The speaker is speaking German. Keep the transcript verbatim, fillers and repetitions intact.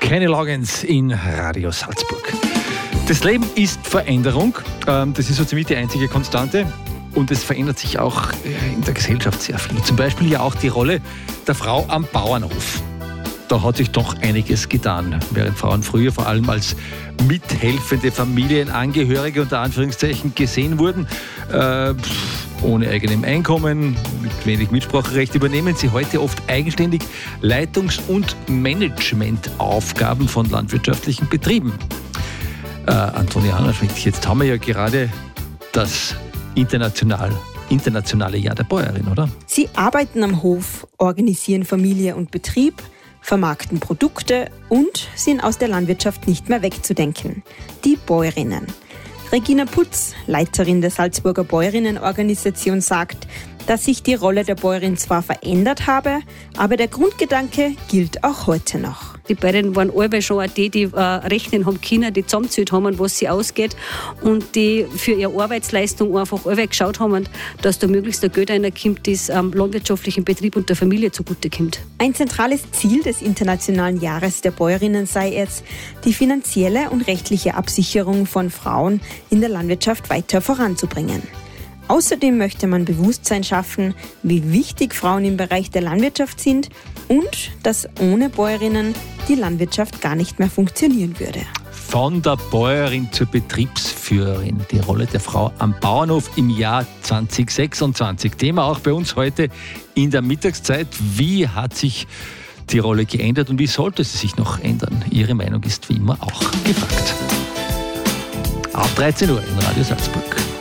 Kenny Loggins in Radio Salzburg. Das Leben ist Veränderung. Das ist so ziemlich die einzige Konstante. Und es verändert sich auch in der Gesellschaft sehr viel. Zum Beispiel ja auch die Rolle der Frau am Bauernhof. Da hat sich doch einiges getan. Während Frauen früher vor allem als mithelfende Familienangehörige unter Anführungszeichen gesehen wurden, äh, ohne eigenem Einkommen, mit wenig Mitspracherecht, übernehmen sie heute oft eigenständig Leitungs- und Managementaufgaben von landwirtschaftlichen Betrieben. Äh, Antonia Hannerschmidt, jetzt haben wir ja gerade das international, internationale Jahr der Bäuerin, oder? Sie arbeiten am Hof, organisieren Familie und Betrieb, vermarkten Produkte und sind aus der Landwirtschaft nicht mehr wegzudenken. Die Bäuerinnen. Regina Putz, Leiterin der Salzburger Bäuerinnenorganisation, sagt, dass sich die Rolle der Bäuerin zwar verändert habe, aber der Grundgedanke gilt auch heute noch. Die Bäuerinnen waren alle schon auch die, die äh, rechnen haben können, die zusammengezählt haben, was sie ausgeht und die für ihre Arbeitsleistung einfach alle geschaut haben, dass da möglichst der Geld reinkommt, das am landwirtschaftlichen Betrieb und der Familie zugutekommt. Ein zentrales Ziel des Internationalen Jahres der Bäuerinnen sei es, die finanzielle und rechtliche Absicherung von Frauen in der Landwirtschaft weiter voranzubringen. Außerdem möchte man Bewusstsein schaffen, wie wichtig Frauen im Bereich der Landwirtschaft sind und dass ohne Bäuerinnen die Landwirtschaft gar nicht mehr funktionieren würde. Von der Bäuerin zur Betriebsführerin, die Rolle der Frau am Bauernhof im Jahr zwanzig sechsundzwanzig. Thema auch bei uns heute in der Mittagszeit. Wie hat sich die Rolle geändert und wie sollte sie sich noch ändern? Ihre Meinung ist wie immer auch gefragt. Ab dreizehn Uhr in Radio Salzburg.